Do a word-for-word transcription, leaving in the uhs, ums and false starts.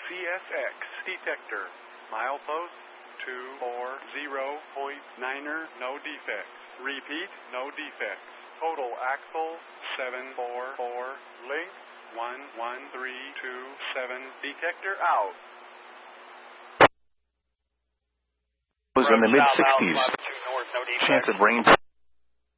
C S X detector. Milepost two four zero point niner, no defects. Repeat, no defects. Total axle seven four four. Link one one three two seven. Detector out. Was in the mid sixties. Chance of rain.